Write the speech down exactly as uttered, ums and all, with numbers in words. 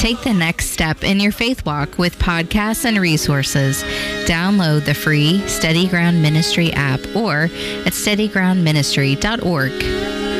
Take the next step in your faith walk with podcasts and resources. Download the free Steady Ground Ministry app or at steady ground ministry dot org.